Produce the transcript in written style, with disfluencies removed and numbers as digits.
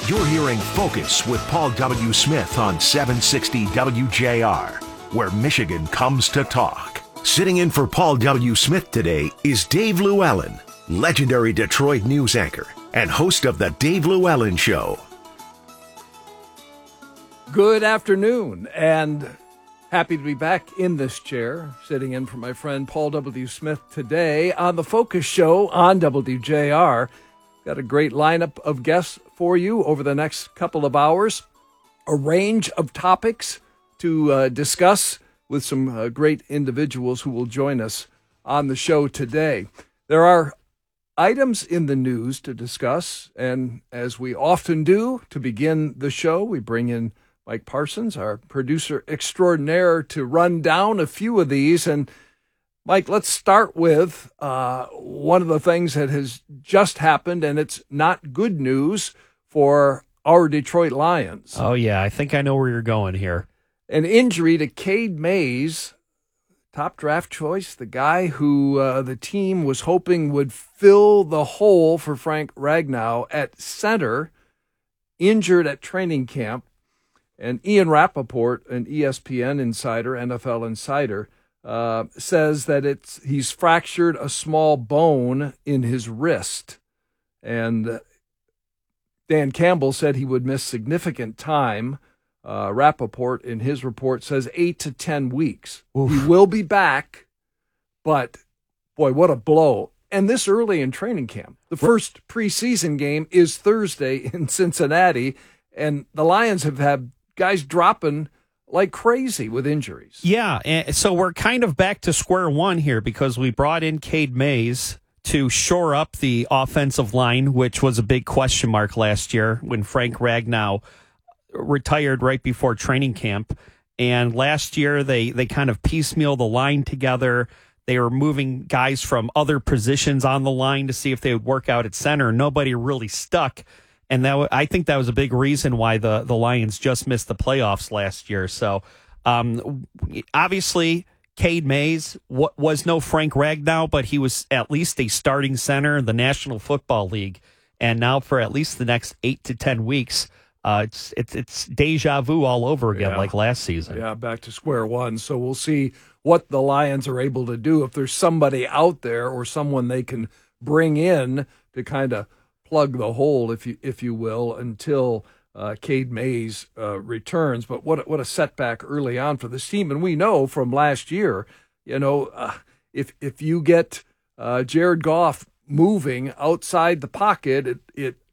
You're hearing Focus with Paul W. Smith on 760 WJR, where Michigan comes to talk. Sitting in for Paul W. Smith today is Dave Llewellyn, legendary Detroit news anchor and host of The Dave Llewellyn Show. Good afternoon, and happy to be back in this chair, sitting in for my friend Paul W. Smith today on the Focus Show on WJR. Got a great lineup of guests for you over the next couple of hours. A range of topics to discuss with some great individuals who will join us on the show today. There are items in the news to discuss, and as we often do, to begin the show, we bring in Mike Parsons, our producer extraordinaire, to run down a few of these. And Mike, let's start with one of the things that has just happened, and it's not good news for our Detroit Lions. Oh, yeah, I think I know where you're going here. An injury to Cade Mays, top draft choice, the guy who the team was hoping would fill the hole for Frank Ragnow at center, injured at training camp. And Ian Rappaport, an ESPN insider, NFL insider, says that he's fractured a small bone in his wrist. And Dan Campbell said he would miss significant time. Rappaport, in his report, says 8 to 10 weeks. Oof. He will be back, but, boy, what a blow. And this early in training camp. The first preseason game is Thursday in Cincinnati, and the Lions have had guys dropping like crazy with injuries. Yeah, and so we're kind of back to square one here because we brought in Cade Mays to shore up the offensive line, which was a big question mark last year when Frank Ragnow retired right before training camp. And last year they kind of piecemeal the line together. They were moving guys from other positions on the line to see if they would work out at center. Nobody really stuck. And I think that was a big reason why the Lions just missed the playoffs last year. So, obviously, Cade Mays was no Frank Ragnow, but he was at least a starting center in the National Football League. And now for at least the next 8 to 10 weeks, it's deja vu all over again, like last season. Yeah, back to square one. So we'll see what the Lions are able to do, if there's somebody out there or someone they can bring in to kind of plug the hole, if you will, until Cade Mays returns. But what a setback early on for this team. And we know from last year, if you get Jared Goff moving outside the pocket, it